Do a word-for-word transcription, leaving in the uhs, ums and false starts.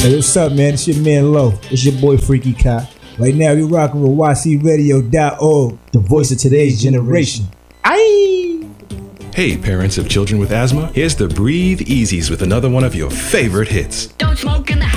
Hey, what's up, man? It's your man Low. It's your boy Freaky Kai. Right now, you're rocking with Y C radio dot org, the voice of today's generation. Aye! Hey, parents of children with asthma, here's the Breathe Easies with another one of your favorite hits. Don't smoke in the